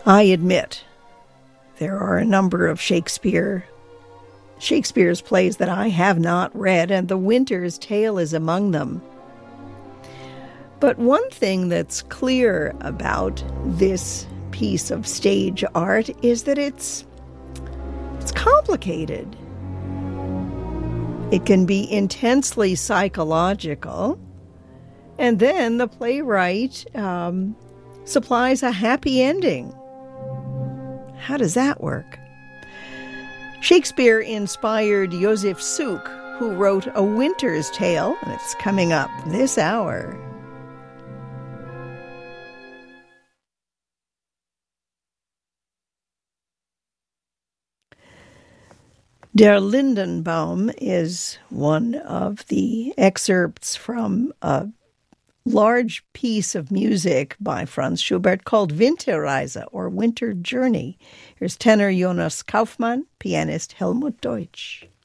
I admit there are a number of Shakespeare's plays that I have not read, and The Winter's Tale is among them. But one thing that's clear about this piece of stage art is that it's complicated. It can be intensely psychological, and then the playwright supplies a happy ending. How does that work? Shakespeare inspired Joseph Suk, who wrote A Winter's Tale, and it's coming up this hour. Der Lindenbaum is one of the excerpts from a large piece of music by Franz Schubert called Winterreise, or Winter Journey. Here's tenor Jonas Kaufmann, pianist Helmut Deutsch.